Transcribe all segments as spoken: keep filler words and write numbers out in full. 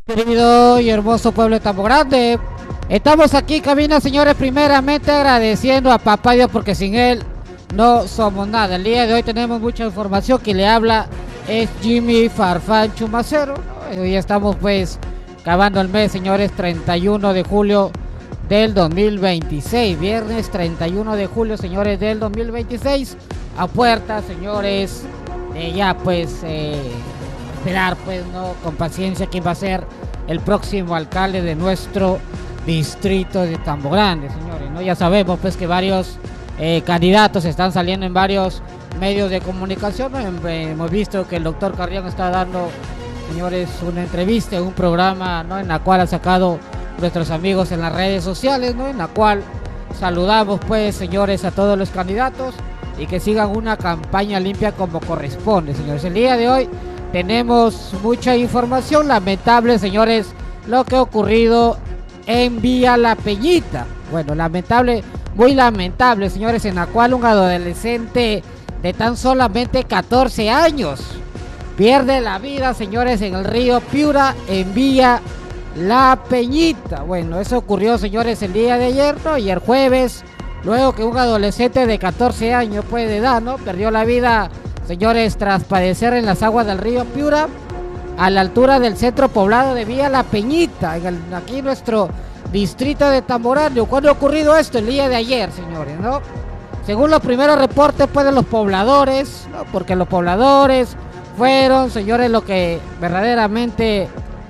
Querido y hermoso pueblo de Tambo Grande, estamos aquí, cabina, señores, primeramente agradeciendo a papá Dios porque sin él no somos nada. El día de hoy tenemos mucha información. Que le habla es Jimmy Farfán Chumacero, ¿no? Hoy estamos pues acabando el mes, señores, treinta y uno de julio del dos mil veintiséis, viernes treinta y uno de julio, señores, del dos mil veintiséis, a puertas, señores, de ya pues eh, esperar pues, no, con paciencia quién va a ser el próximo alcalde de nuestro distrito de Tambo Grande, señores, ¿no? Ya sabemos pues que varios eh, candidatos están saliendo en varios medios de comunicación, ¿no? Hemos visto que el doctor Carrión está dando, señores, una entrevista en un programa, ¿no? En la cual ha sacado nuestros amigos en las redes sociales, ¿no? En la cual saludamos pues, señores, a todos los candidatos y que sigan una campaña limpia como corresponde, señores. El día de hoy tenemos mucha información. Lamentable, señores, lo que ha ocurrido en Villa La Peñita. Bueno, lamentable, muy lamentable, señores, en la cual un adolescente de tan solamente catorce años pierde la vida, señores, en el río Piura, en Villa La Peñita. Bueno, eso ocurrió, señores, el día de ayer, ¿no? Y el jueves, luego que un adolescente de catorce años, pues, de edad, ¿no? Perdió la vida, señores, tras padecer en las aguas del río Piura, a la altura del centro poblado de Villa La Peñita, en el, aquí nuestro distrito de Tambo Grande. ¿Cuándo ha ocurrido esto? El día de ayer, señores, ¿no? Según los primeros reportes, pues, de los pobladores, ¿no? Porque los pobladores fueron, señores, lo que verdaderamente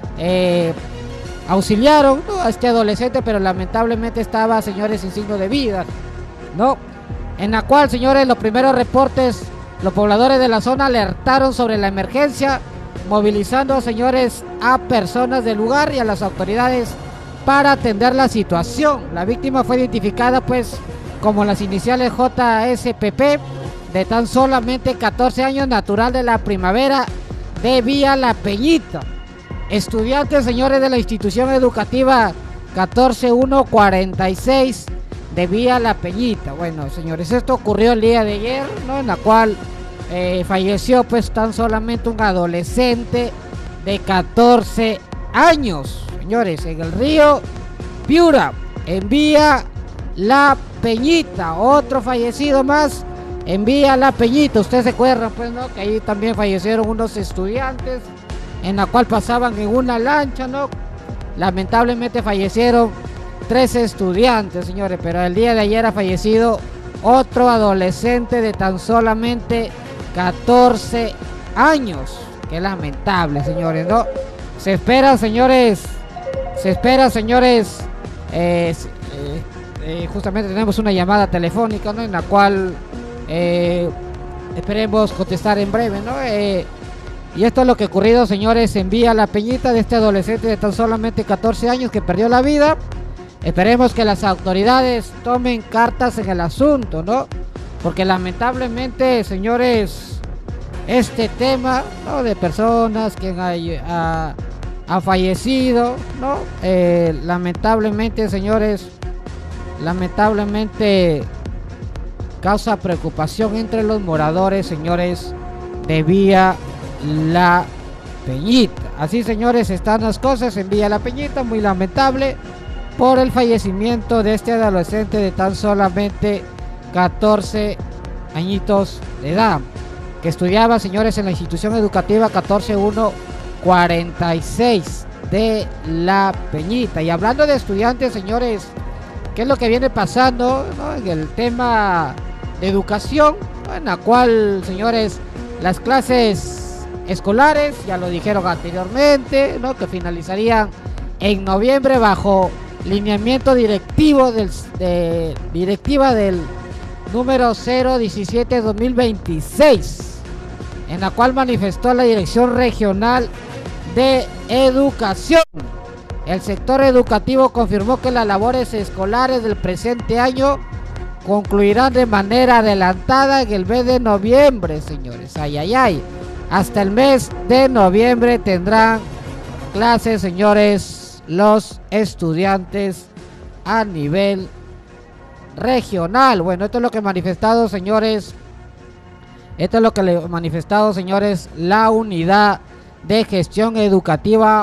eh, auxiliaron, ¿no? A este adolescente, pero lamentablemente estaba, señores, sin signo de vida, ¿no? En la cual, señores, los primeros reportes, los pobladores de la zona alertaron sobre la emergencia, movilizando, señores, a personas del lugar y a las autoridades para atender la situación. La víctima fue identificada pues como las iniciales J S P P, de tan solamente catorce años, natural de la Primavera de Villa La Peñita, estudiante, señores, de la institución educativa catorce uno cuarenta y seis de Villa La Peñita. Bueno, señores, esto ocurrió el día de ayer, ¿no? En la cual eh, falleció pues tan solamente un adolescente de catorce años, señores, en el río Piura, en Villa La Peñita. Otro fallecido más en Villa La Peñita. Ustedes se acuerdan pues, ¿no? Que ahí también fallecieron unos estudiantes en la cual pasaban en una lancha, ¿no? Lamentablemente fallecieron tres estudiantes, señores, pero el día de ayer ha fallecido otro adolescente de tan solamente catorce años. Qué lamentable, señores, ¿no? Se espera, señores, se espera, señores, eh, eh, eh, justamente tenemos una llamada telefónica, ¿no? En la cual eh, esperemos contestar en breve, ¿no? Eh, y esto es lo que ha ocurrido, señores, en Villa La Peñita, de este adolescente de tan solamente catorce años que perdió la vida. Esperemos que las autoridades tomen cartas en el asunto, ¿no? Porque lamentablemente, señores, este tema, ¿no? De personas que han, ha, ha fallecido, ¿no? Eh, lamentablemente, señores, lamentablemente causa preocupación entre los moradores, señores, de Villa La Peñita. Así, señores, están las cosas en Villa La Peñita, muy lamentable por el fallecimiento de este adolescente de tan solamente catorce añitos de edad, que estudiaba, señores, en la institución educativa catorce uno cuarenta y seis de La Peñita. Y hablando de estudiantes, señores, ¿qué es lo que viene pasando, ¿no? En el tema de educación, ¿no? En la cual, señores, las clases escolares, ya lo dijeron anteriormente, ¿no? Que finalizarían en noviembre bajo lineamiento directivo del de, directiva del número cero diecisiete dos mil veintiséis, en la cual manifestó la Dirección Regional de Educación. El sector educativo confirmó que las labores escolares del presente año concluirán de manera adelantada en el mes de noviembre, señores. Ay, ay, ay. Hasta el mes de noviembre tendrán clases, señores, los estudiantes a nivel regional. Bueno, esto es lo que ha manifestado, señores. Esto es lo que le ha manifestado, señores, la unidad de gestión educativa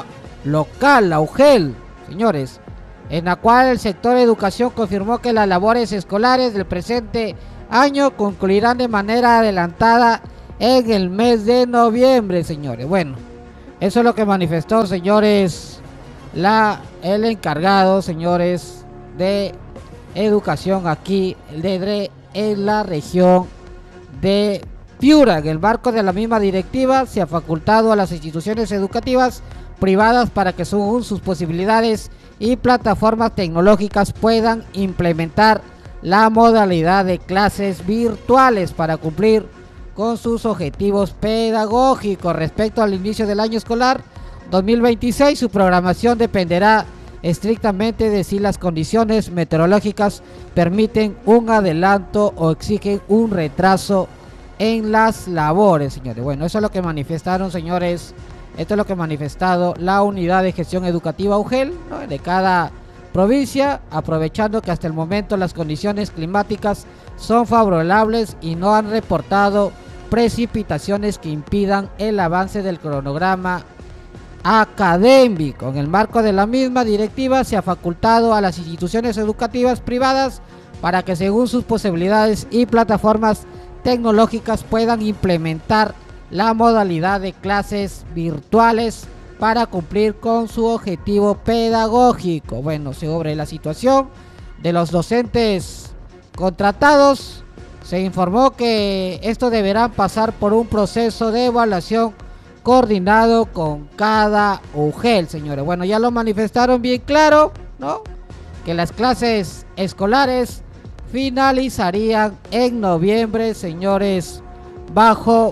local, la U G E L, señores, en la cual el sector de educación confirmó que las labores escolares del presente año concluirán de manera adelantada en el mes de noviembre, señores. Bueno, eso es lo que manifestó, señores, la el encargado, señores, de educación aquí de, en la región de Piura. En el marco de la misma directiva se ha facultado a las instituciones educativas privadas para que según sus posibilidades y plataformas tecnológicas puedan implementar la modalidad de clases virtuales para cumplir con sus objetivos pedagógicos. Respecto al inicio del año escolar dos mil veintiséis, su programación dependerá estrictamente de si las condiciones meteorológicas permiten un adelanto o exigen un retraso en las labores, señores. Bueno, eso es lo que manifestaron, señores. Esto es lo que ha manifestado la unidad de gestión educativa U G E L, ¿no?, de cada provincia, aprovechando que hasta el momento las condiciones climáticas son favorables y no han reportado precipitaciones que impidan el avance del cronograma académico. En el marco de la misma directiva se ha facultado a las instituciones educativas privadas para que según sus posibilidades y plataformas tecnológicas puedan implementar la modalidad de clases virtuales para cumplir con su objetivo pedagógico. Bueno, sobre la situación de los docentes contratados, se informó que estos deberán pasar por un proceso de evaluación coordinado con cada U G E L, señores. Bueno, ya lo manifestaron bien claro, ¿no?, que las clases escolares finalizarían en noviembre, señores, bajo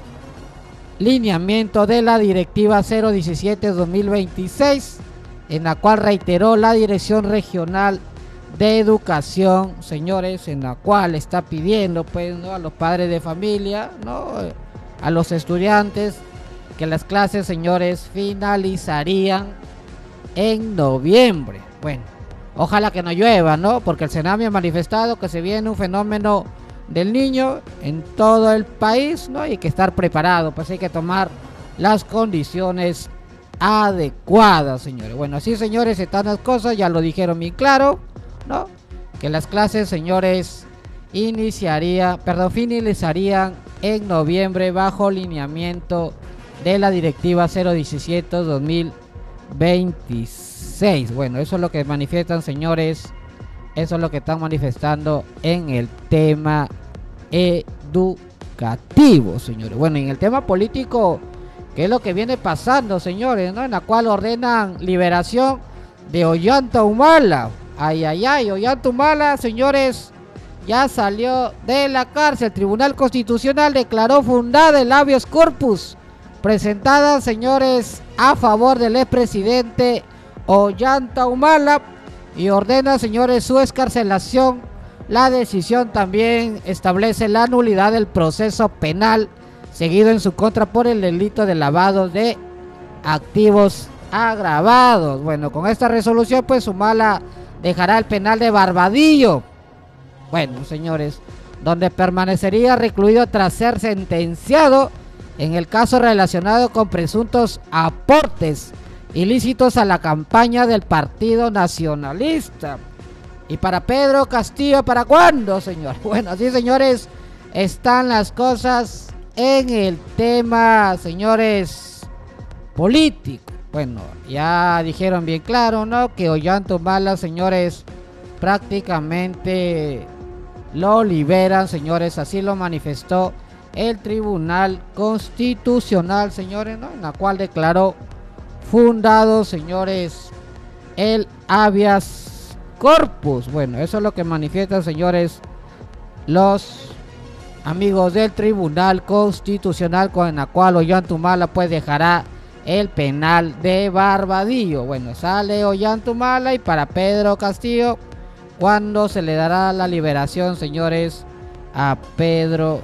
lineamiento de la directiva cero diecisiete dos mil veintiséis, en la cual reiteró la Dirección Regional de Educación, señores, en la cual está pidiendo, pues, ¿no?, a los padres de familia, ¿no?, a los estudiantes, que las clases, señores, finalizarían en noviembre. Bueno, ojalá que no llueva, ¿no?, porque el Senami ha manifestado que se viene un fenómeno del niño en todo el país, ¿no?, y hay que estar preparado, pues hay que tomar las condiciones adecuadas, señores. Bueno, así, señores, están las cosas, ya lo dijeron bien claro, ¿no?, que las clases, señores, iniciaría, perdón, finalizarían en noviembre bajo lineamiento de la directiva cero diecisiete dos mil veintiséis. Bueno, eso es lo que manifiestan, señores. Eso es lo que están manifestando en el tema educativo, señores. Bueno, en el tema político, ¿qué es lo que viene pasando, señores?, ¿no?, en la cual ordenan liberación de Ollanta Humala. Ay, ay, ay, Ollanta Humala, señores, ya salió de la cárcel. El Tribunal Constitucional declaró fundada el habeas corpus presentada, señores, a favor del expresidente Ollanta Humala y ordena, señores, su excarcelación. La decisión también establece la nulidad del proceso penal seguido en su contra por el delito de lavado de activos agravados. Bueno, con esta resolución, pues, Humala dejará el penal de Barbadillo, bueno, señores, donde permanecería recluido tras ser sentenciado en el caso relacionado con presuntos aportes ilícitos a la campaña del Partido Nacionalista. Y para Pedro Castillo, ¿para cuándo, señor? Bueno, así, señores, están las cosas en el tema, señores, político. Bueno, ya dijeron bien claro, ¿no?, que Ollanta Humala, señores, prácticamente lo liberan, señores. Así lo manifestó el Tribunal Constitucional, señores, ¿no?, en la cual declaró fundado, señores, el habeas corpus. Bueno, eso es lo que manifiestan, señores, los amigos del Tribunal Constitucional, con la cual Ollanta Humala, pues, dejará el penal de Barbadillo. Bueno, sale Ollanta Humala, y para Pedro Castillo, ¿cuándo se le dará la liberación, señores, a Pedro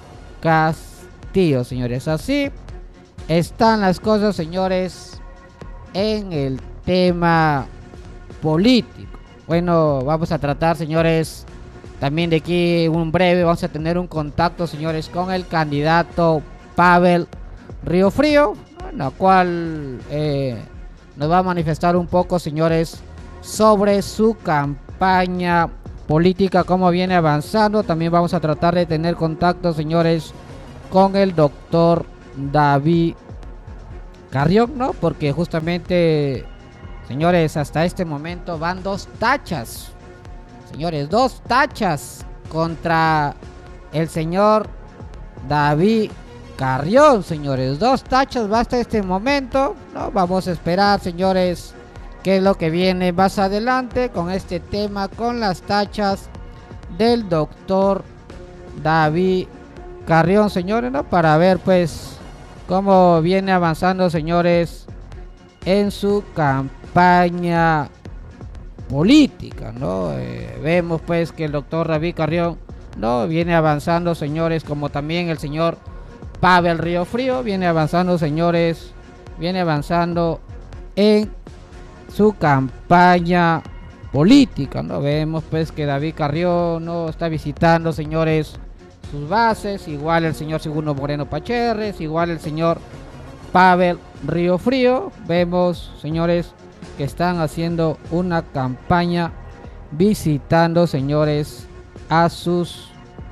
Castillo, señores? Así están las cosas, señores, en el tema político. Bueno, vamos a tratar, señores, también de aquí un breve, vamos a tener un contacto, señores, con el candidato Pavel Riofrío, en la cual eh, nos va a manifestar un poco, señores, sobre su campaña política, cómo viene avanzando. También vamos a tratar de tener contacto, señores, con el doctor David Carrión, ¿no? Porque justamente, señores, hasta este momento van dos tachas, señores, dos tachas contra el señor David Carrión, señores, dos tachas va hasta este momento, ¿no? Vamos a esperar, señores, qué es lo que viene más adelante con este tema, con las tachas del doctor David Carrión, señores, ¿no? Para ver, pues, cómo viene avanzando, señores, en su campaña política, ¿no? Eh, vemos, pues, que el doctor David Carrión, ¿no? Viene avanzando, señores, como también el señor Pavel Riofrío viene avanzando, señores, viene avanzando en su campaña política, ¿no? Vemos, pues, que David Carrión, ¿no? Está visitando, señores, sus bases, igual el señor Segundo Moreno Pacherres, igual el señor Pavel Riofrío. Vemos, señores, que están haciendo una campaña visitando, señores, a sus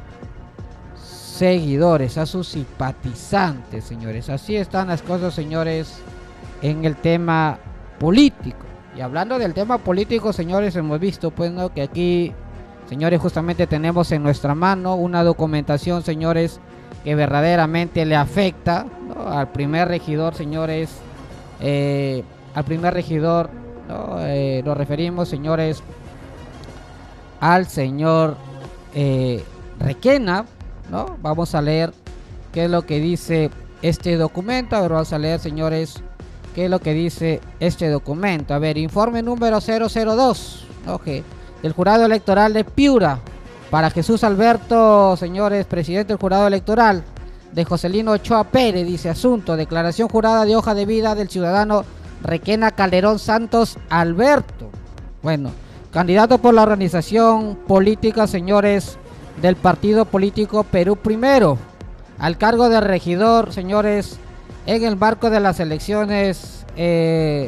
seguidores, a sus simpatizantes, señores. Así están las cosas, señores, en el tema político. Y hablando del tema político, señores, hemos visto, pues, ¿no? Que aquí, señores, justamente tenemos en nuestra mano una documentación, señores, que verdaderamente le afecta, ¿no? Al primer regidor, señores, eh, al primer regidor, ¿no? Eh, nos referimos, señores, al señor eh, Requena, ¿no? Vamos a leer qué es lo que dice este documento. A ver, vamos a leer, señores, qué es lo que dice este documento. A ver, informe número cero cero dos, okay, del jurado electoral de Piura para Jesús Alberto, señores, presidente del jurado electoral, de Joselino Ochoa Pérez. Dice: asunto, declaración jurada de hoja de vida del ciudadano Requena Calderón Santos Alberto. Bueno, candidato por la organización política, señores, del partido político Perú Primero, al cargo de regidor, señores, en el marco de las elecciones, eh,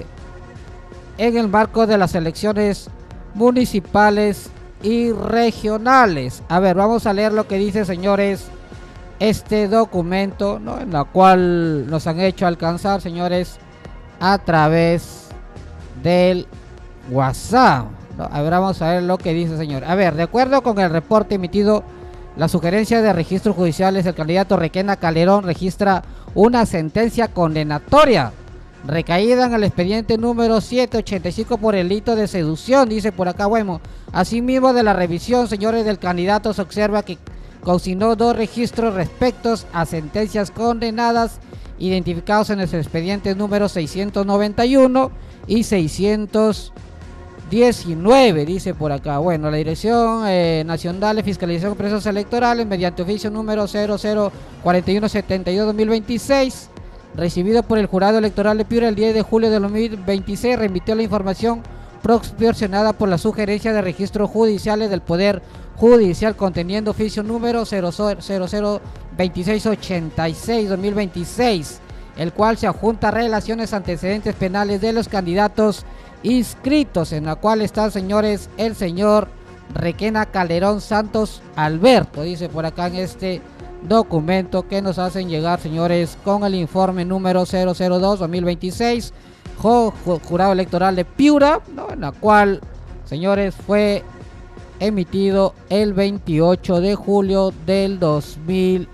en el marco de las elecciones municipales y regionales. A ver, vamos a leer lo que dice, señores, este documento, ¿no? En la cual nos han hecho alcanzar, señores, a través del WhatsApp, ¿no? A ver, vamos a ver lo que dice, señor. A ver, de acuerdo con el reporte emitido, la sugerencia de registros judiciales, el candidato Requena Calderón registra una sentencia condenatoria recaída en el expediente número setecientos ochenta y cinco por el delito de seducción, dice por acá. Bueno, asimismo, de la revisión, señores, del candidato se observa que consignó dos registros respecto a sentencias condenadas identificados en el expediente número seiscientos noventa y uno y seiscientos diecinueve, dice por acá. Bueno, la Dirección eh, Nacional de Fiscalización de Procesos Electorales, mediante oficio número cero cero cuatro uno setenta y dos guión dos mil veintiséis, recibido por el jurado electoral de Piura el diez de julio de dos mil veintiséis, remitió la información proporcionada por la sugerencia de registros judiciales del Poder Judicial, conteniendo oficio número cero cero veintiséis ochenta y seis guión dos mil veintiséis, el cual se adjunta relaciones antecedentes penales de los candidatos inscritos, en la cual está, señores, el señor Requena Calderón Santos Alberto, dice por acá en este documento que nos hacen llegar, señores, con el informe número cero cero dos guión dos mil veintiséis, jurado electoral de Piura, ¿no? En la cual, señores, fue emitido el veintiocho de julio del dos mil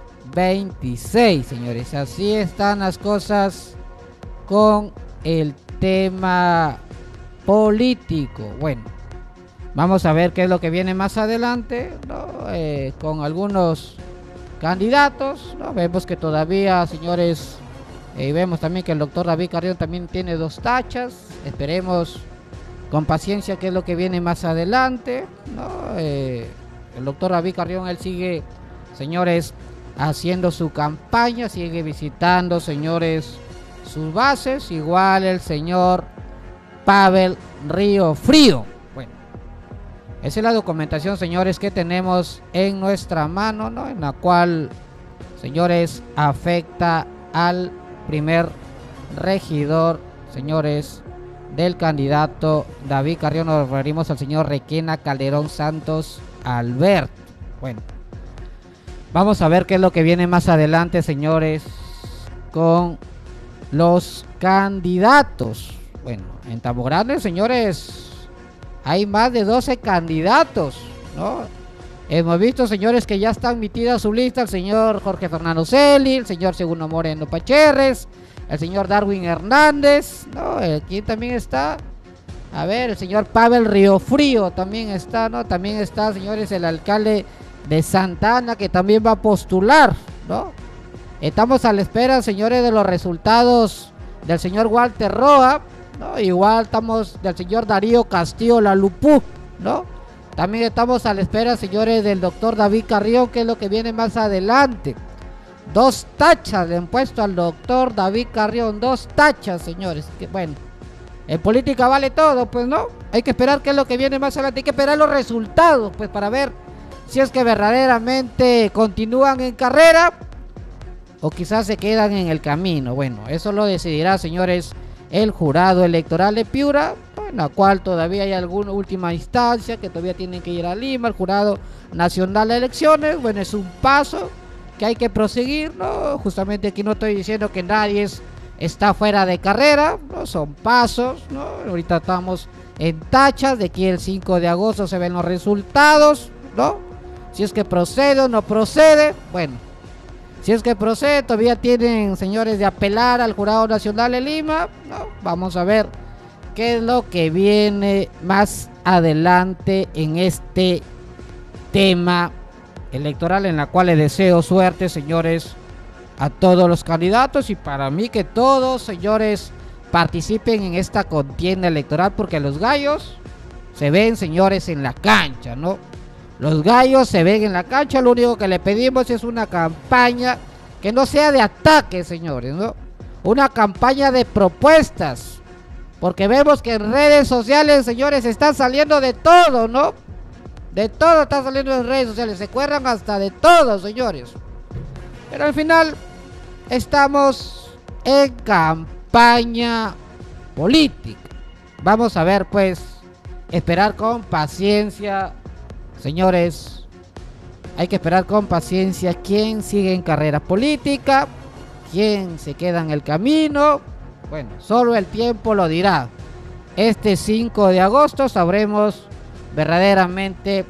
veintiséis, señores. Así están las cosas con el tema político. Bueno, vamos a ver qué es lo que viene más adelante, ¿no? Eh, con algunos candidatos, ¿no? Vemos que todavía, señores, y eh, vemos también que el doctor David Carrión también tiene dos tachas. Esperemos con paciencia qué es lo que viene más adelante, ¿no? Eh, el doctor David Carrión, él sigue, señores, haciendo su campaña, sigue visitando, señores, sus bases, igual el señor Pavel Riofrío. Bueno, esa es la documentación, señores, que tenemos en nuestra mano, ¿no? En la cual, señores, afecta al primer regidor señores, del candidato David Carrión. Nos referimos al señor Requena Calderón Santos Albert. Bueno, vamos a ver qué es lo que viene más adelante, señores, con los candidatos. Bueno, en Tambo Grande, señores, hay más de doce candidatos, ¿no? Hemos visto, señores, que ya está admitida su lista el señor Jorge Fernando Celi, el señor Segundo Moreno Pacherres, el señor Darwin Hernández, ¿no? Aquí también está, a ver, el señor Pavel Riofrío también está, ¿no? También está, señores, el alcalde de Santa Ana, que también va a postular, ¿no? Estamos a la espera, señores, de los resultados del señor Walter Roa, ¿no? Igual estamos del señor Darío Castillo Lalupú, ¿no? También estamos a la espera, señores, del doctor David Carrión, que es lo que viene más adelante. Dos tachas le han puesto al doctor David Carrión, dos tachas, señores. Que, bueno, en política vale todo, pues, ¿no? Hay que esperar qué es lo que viene más adelante. Hay que esperar los resultados, pues, para ver si es que verdaderamente continúan en carrera o quizás se quedan en el camino. Bueno, eso lo decidirá, señores, el jurado electoral de Piura, en la cual todavía hay alguna última instancia que todavía tienen que ir a Lima, el Jurado Nacional de Elecciones. Bueno, es un paso que hay que proseguir, ¿no? Justamente aquí no estoy diciendo que nadie es, está fuera de carrera, ¿no? Son pasos, ¿no? Ahorita estamos en tachas, de aquí el cinco de agosto se ven los resultados, ¿no? Si es que procede o no procede, bueno, si es que procede, todavía tienen, señores, de apelar al Jurado Nacional de Lima, ¿no? Vamos a ver qué es lo que viene más adelante en este tema electoral, en la cual le deseo suerte, señores, a todos los candidatos, y para mí que todos, señores, participen en esta contienda electoral, porque los gallos se ven, señores, en la cancha, ¿no? Los gallos se ven en la cancha. Lo único que le pedimos es una campaña que no sea de ataque, señores, ¿no? Una campaña de propuestas, porque vemos que en redes sociales, señores, están saliendo de todo, ¿no? De todo está saliendo en redes sociales, se cuerran hasta de todo, señores. Pero al final estamos en campaña política. Vamos a ver, pues, esperar con paciencia, señores. Hay que esperar con paciencia quién sigue en carrera política, quién se queda en el camino. Bueno, solo el tiempo lo dirá. Este cinco de agosto sabremos verdaderamente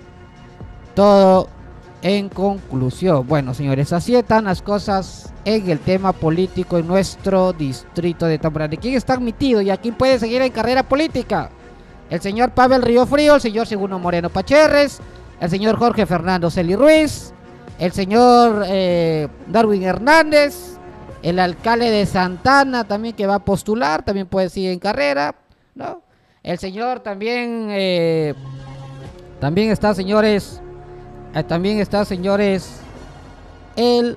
todo en conclusión. Bueno, señores, así están las cosas en el tema político en nuestro distrito de Tambo Grande. ¿Quién está admitido y a quién puede seguir en carrera política? El señor Pavel Riofrío, el señor Segundo Moreno Pacherres, el señor Jorge Fernando Celi Ruiz, el señor eh, Darwin Hernández, el alcalde de Santa Ana también, que va a postular, también puede seguir en carrera, ¿no? El señor también, eh, también está, señores, eh, también está, señores, el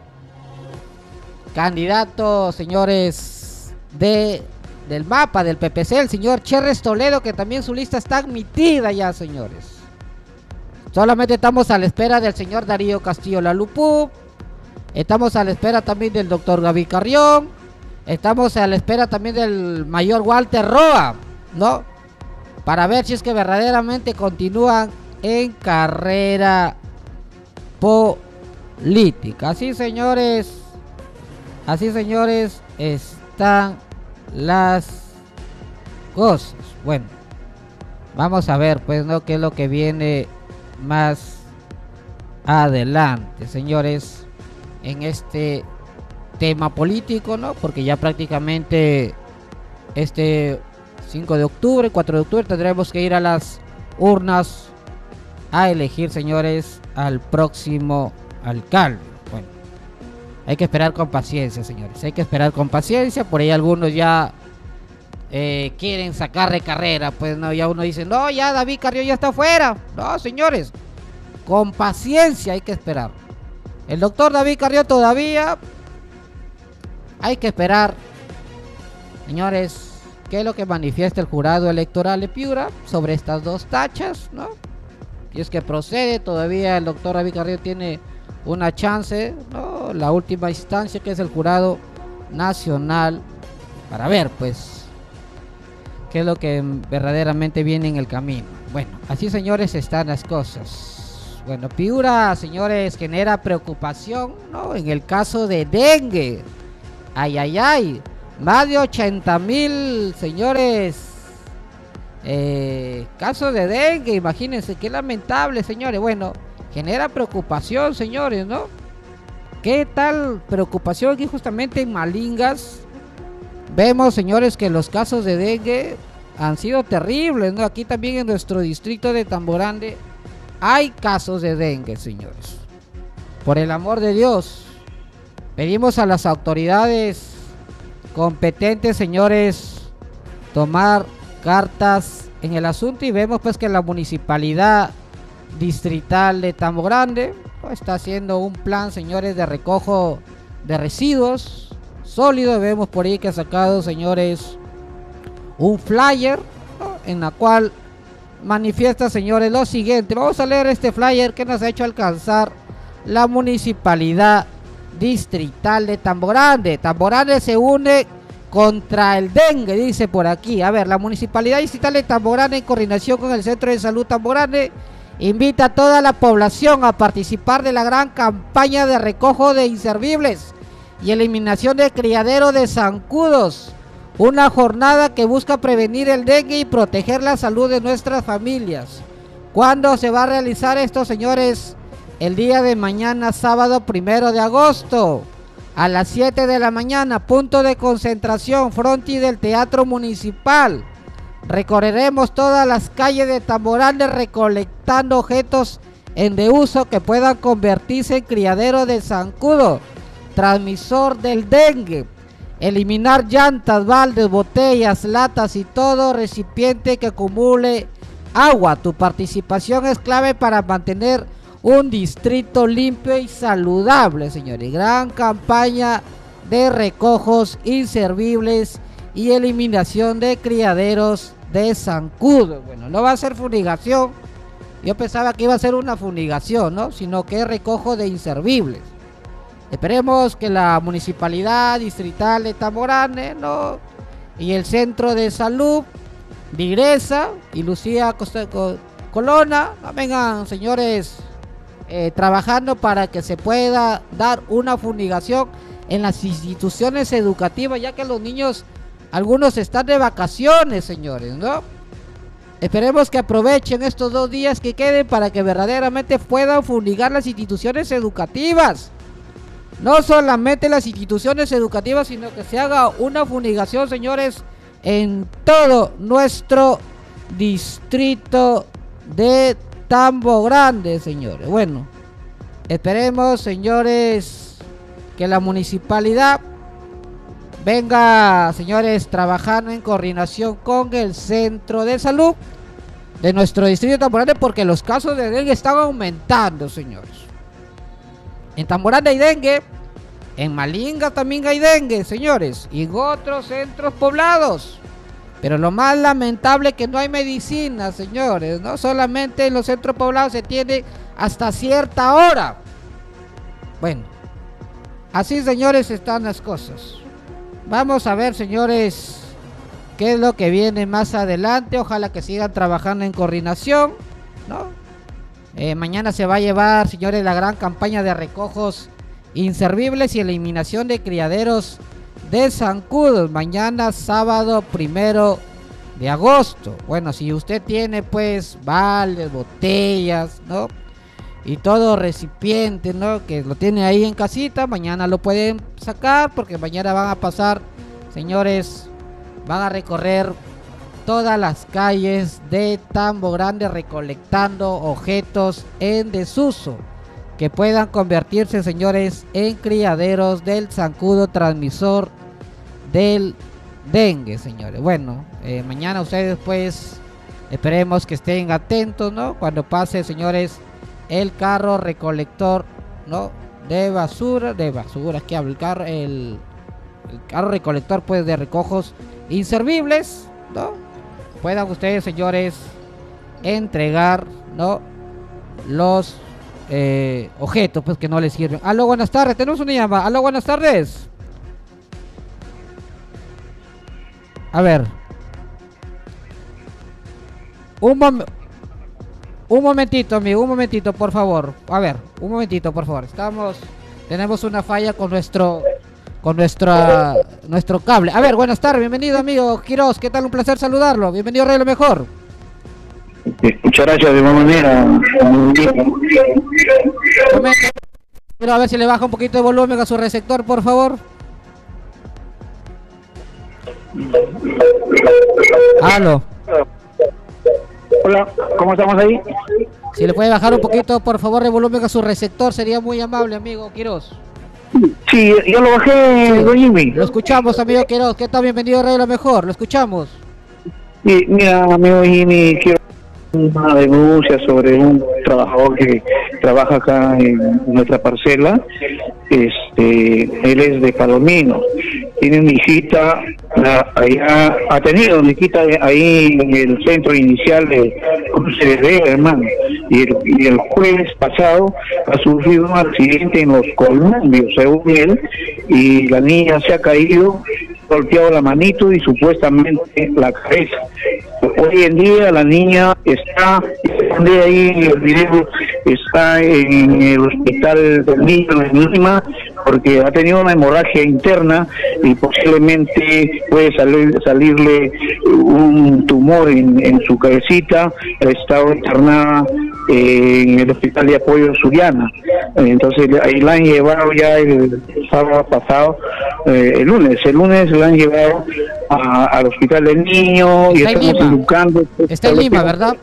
candidato, señores, de del mapa del P P C, el señor Cherres Toledo, que también su lista está admitida ya, señores. Solamente estamos a la espera del señor Darío Castillo Lalupú. Estamos a la espera también del doctor David Carrión. Estamos a la espera también del mayor Walter Roa, ¿no? Para ver si es que verdaderamente continúan en carrera política. Así, señores, así, señores, están las cosas. Bueno, vamos a ver, pues, ¿no? Qué es lo que viene más adelante, señores, en este tema político, ¿no? Porque ya prácticamente este cinco de octubre, cuatro de octubre tendremos que ir a las urnas a elegir, señores, al próximo alcalde. Bueno, hay que esperar con paciencia, señores, hay que esperar con paciencia. Por ahí algunos ya eh, quieren sacar de carrera, pues, no, ya uno dice, no, ya David Carrión ya está fuera. No, señores, con paciencia hay que esperar. El doctor David Carrión todavía hay que esperar, señores, qué es lo que manifiesta el jurado electoral de Piura sobre estas dos tachas, ¿no? Y es que procede, todavía el doctor David Carrión tiene una chance, ¿no? La última instancia, que es el jurado nacional, para ver, pues, qué es lo que verdaderamente viene en el camino. Bueno, así señores están las cosas. Bueno, Piura, señores, genera preocupación, ¿no? En el caso de dengue. Ay, ay, ay. Más de ochenta mil, señores, eh, casos de dengue. Imagínense, qué lamentable, señores. Bueno, genera preocupación, señores, ¿no? ¿Qué tal preocupación aquí justamente en Malingas? Vemos, señores, que los casos de dengue han sido terribles, ¿no? Aquí también en nuestro distrito de Tamborande hay casos de dengue, señores. Por el amor de Dios, pedimos a las autoridades competentes, señores, tomar cartas en el asunto, y vemos pues que la municipalidad distrital de Tamborande pues, está haciendo un plan, señores, de recojo de residuos sólidos. Vemos por ahí que ha sacado, señores, un flyer, ¿no? En la cual manifiesta, señores, lo siguiente. Vamos a leer este flyer que nos ha hecho alcanzar la municipalidad distrital de Tamborande. Tamborande se une contra el dengue, dice por aquí. A ver, la municipalidad distrital de Tamborande, en coordinación con el Centro de Salud Tamborande, invita a toda la población a participar de la gran campaña de recojo de inservibles y eliminación de criadero de zancudos. Una jornada que busca prevenir el dengue y proteger la salud de nuestras familias. ¿Cuándo se va a realizar esto, señores? El día de mañana, sábado primero de agosto, a las siete de la mañana, punto de concentración, frontis del Teatro Municipal. Recorreremos todas las calles de Tamborande recolectando objetos en desuso que puedan convertirse en criadero de zancudo, transmisor del dengue. Eliminar llantas, baldes, botellas, latas y todo recipiente que acumule agua. Tu participación es clave para mantener un distrito limpio y saludable, señores. Gran campaña de recojos inservibles y eliminación de criaderos de zancudos. Bueno, no va a ser fumigación. Yo pensaba que iba a ser una fumigación, ¿no? Sino que es recojo de inservibles. Esperemos que la municipalidad distrital de Tamborande, ¿no? Y el centro de salud de Igresa y Lucía Costa, Colona, ¿no? Vengan, señores, eh, trabajando para que se pueda dar una fumigación en las instituciones educativas, ya que los niños, algunos están de vacaciones, señores, ¿no? Esperemos que aprovechen estos dos días que queden para que verdaderamente puedan fumigar las instituciones educativas. No solamente las instituciones educativas, sino que se haga una fumigación, señores, en todo nuestro distrito de Tamborande, señores. Bueno, esperemos, señores, que la municipalidad venga, señores, trabajando en coordinación con el centro de salud de nuestro distrito de Tamborande, porque los casos de dengue están aumentando, señores. En Tamborande hay dengue, en Malinga también hay dengue, señores, y en otros centros poblados. Pero lo más lamentable es que no hay medicina, señores, no solamente en los centros poblados se tiene hasta cierta hora. Bueno, así, señores, están las cosas. Vamos a ver, señores, qué es lo que viene más adelante. Ojalá que sigan trabajando en coordinación, ¿no? Eh, mañana se va a llevar, señores, la gran campaña de recojos inservibles y eliminación de criaderos de zancudos. Mañana, sábado primero de agosto. Bueno, si usted tiene pues baldes, botellas, ¿no? Y todo recipiente, ¿no? Que lo tiene ahí en casita, mañana lo pueden sacar, porque mañana van a pasar, señores, van a recorrer todas las calles de Tamborande recolectando objetos en desuso que puedan convertirse, señores, en criaderos del zancudo transmisor del dengue, señores. Bueno, eh, mañana ustedes pues esperemos que estén atentos, ¿no? Cuando pase, señores, el carro recolector, ¿no? De basura, de basura, que habla el carro, el, el carro recolector pues de recojos inservibles, ¿no? Puedan ustedes, señores, entregar, ¿no? Los eh, objetos pues que no les sirven. Aló, buenas tardes, tenemos una llamada. Aló, buenas tardes. A ver. Un mom un momentito, amigo, un momentito, por favor. A ver, un momentito, por favor. Estamos, tenemos una falla con nuestro, con nuestra, nuestro cable. A ver, buenas tardes, bienvenido, amigo Quiroz. ¿Qué tal? Un placer saludarlo. Bienvenido, Rey Lo Mejor. Muchas gracias, de igual manera. Quiero a ver si le baja un poquito de volumen a su receptor, por favor. Aló. Hola, ¿cómo estamos ahí? Si le puede bajar un poquito, por favor, de volumen a su receptor, sería muy amable, amigo Quiroz. Sí, yo lo bajé, Sí, don Jimmy. Lo escuchamos, amigo Quiroz. ¿Qué tal? Bienvenido a Radio Lo Mejor. Lo escuchamos. Sí, mira, amigo Jimmy, quiero una denuncia sobre un trabajador que trabaja acá en nuestra parcela. Este, él es de Palomino, tiene una hijita, la, allá, ha tenido una hijita ahí en el centro inicial de Cruce de Vega, hermano, y el, y el jueves pasado ha sufrido un accidente en los columbios, según él, y la niña se ha caído, golpeado la manito y supuestamente la cabeza. Hoy en día la niña está, de ahí en el video, está en el hospital del niño en Lima, porque ha tenido una hemorragia interna y posiblemente puede salir, salirle un tumor en, en su cabecita. Ha estado internada eh, en el hospital de apoyo Suriana. Entonces ahí la han llevado ya el sábado pasado, eh, el lunes, el lunes la han llevado a, al hospital del niño y estamos educando. Está en Lima, ¿verdad?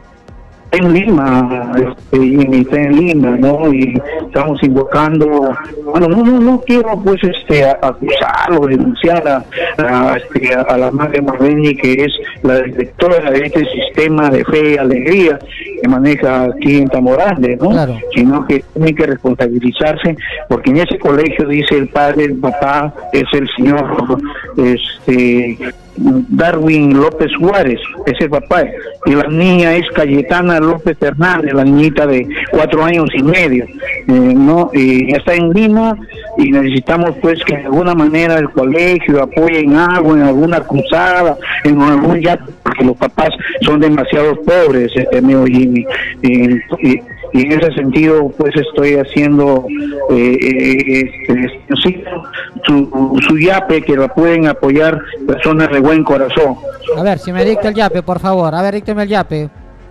En Lima, este, y está en Lima, ¿no? Y estamos invocando, bueno, no, no, no quiero pues este acusarlo, denunciar a, a, este, a la madre Marlene, que es la directora de este sistema de fe y alegría que maneja aquí en Tamborande, ¿no? Claro. Sino que tiene que responsabilizarse, porque en ese colegio dice el padre, el papá es el señor este Darwin López Juárez, es el papá, y la niña es Cayetana López Hernández, la niñita de cuatro años y medio, eh, no, y está en Lima, y necesitamos pues que de alguna manera el colegio apoye en algo, en alguna cruzada, en algún ya, porque los papás son demasiado pobres, este amigo Jimmy, y, y, y en ese sentido pues estoy haciendo eh, eh, este, sí, su, su yape, que la pueden apoyar personas de buen corazón. A ver, si me dicta el yape, por favor. A ver, dícteme el yape.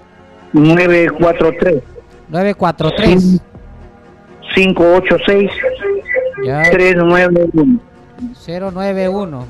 nueve cuatro tres nueve cuatro tres cinco ocho seis tres nueve uno. cero nueve uno.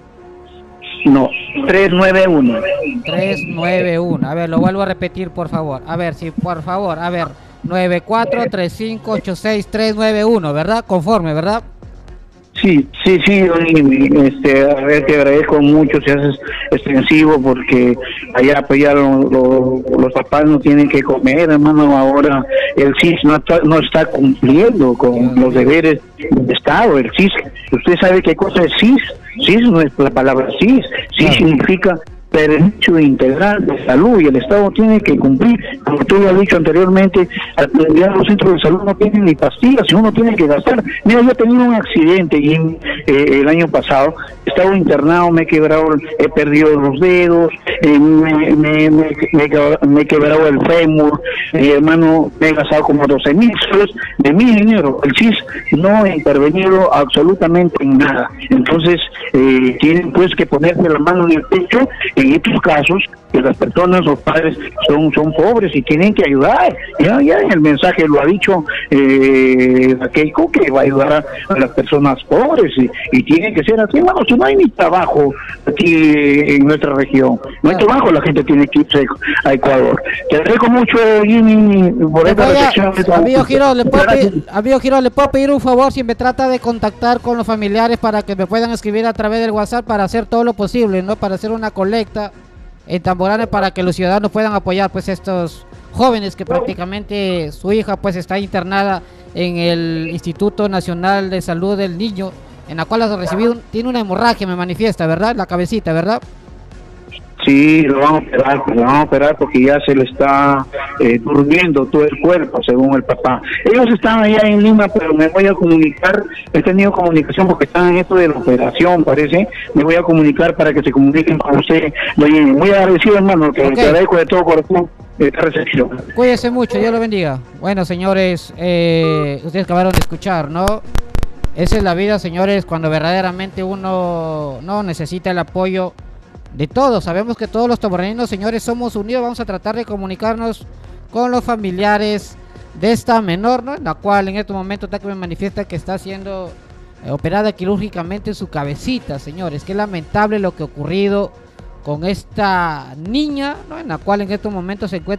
No, tres nueve uno. tres nueve uno. A ver, lo vuelvo a repetir, por favor. A ver, sí, por favor. A ver, nueve cuatro tres cinco ocho seis tres nueve uno, ¿verdad? Conforme, ¿verdad? Sí, sí, sí, este, a ver, te agradezco mucho, se hace extensivo, porque allá pues ya lo, lo, los papás no tienen que comer, hermano. Ahora el C I S no está, no está cumpliendo con los deberes del Estado. El C I S, usted sabe qué cosa es C I S. C I S no es la palabra C I S, C I S significa derecho integral de salud, y el Estado tiene que cumplir, como tú lo has dicho anteriormente, ya los centros de salud no tienen ni pastillas y uno tiene que gastar. Mira, yo he tenido un accidente y eh, el año pasado he estado internado, me he quebrado, he perdido los dedos, eh, me, me, me, me, me he quebrado el fémur, mi hermano, me he gastado como doce mil soles de mi dinero. El C I S no ha intervenido absolutamente en nada. Entonces eh, tienen pues que ponerse la mano en el pecho en estos casos, que las personas, los padres son son pobres y tienen que ayudar. Ya, ya en el mensaje lo ha dicho eh, Keiko, que va a ayudar a, a las personas pobres, y, y tiene que ser así. Bueno, si no hay ni trabajo aquí en nuestra región, no hay trabajo, la gente tiene que irse a Ecuador. Te agradezco mucho, Jimmy, por esta reflexión. Amigo Giro, ¿le puedo pedir, amigo Giro, ¿le puedo pedir un favor? Si me trata de contactar con los familiares para que me puedan escribir a través del WhatsApp, para hacer todo lo posible, ¿no? Para hacer una colecta en Tamborane, para que los ciudadanos puedan apoyar pues estos jóvenes que prácticamente su hija pues está internada en el Instituto Nacional de Salud del Niño, en la cual ha recibido, tiene una hemorragia, me manifiesta, ¿verdad? La cabecita, ¿verdad? Sí, lo van a operar, pues, lo van a operar porque ya se le está eh, durmiendo todo el cuerpo, según el papá. Ellos están allá en Lima, pero me voy a comunicar, he tenido comunicación porque están en esto de la operación, parece. Me voy a comunicar para que se comuniquen con usted. Oye, muy agradecido, hermano, que Okay. te agradezco de todo corazón esta recepción. Cuídese mucho, Dios lo bendiga. Bueno, señores, eh, ustedes acabaron de escuchar, ¿no? Esa es la vida, señores, cuando verdaderamente uno no necesita el apoyo de todos. Sabemos que todos los taboraneños, señores, somos unidos. Vamos a tratar de comunicarnos con los familiares de esta menor, ¿no? En la cual en este momento está que me manifiesta que está siendo eh, operada quirúrgicamente en su cabecita, señores. Qué lamentable lo que ha ocurrido con esta niña, ¿no? En la cual en estos momentos se encuentra